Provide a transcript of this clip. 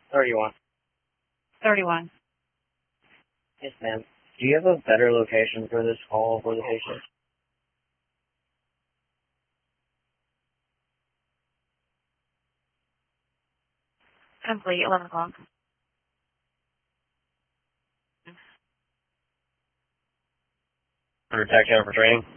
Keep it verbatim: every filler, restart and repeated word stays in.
thirty-one. thirty-one. Yes, ma'am. Do you have a better location for this call for the patient? Complete, eleven o'clock. For tech for training?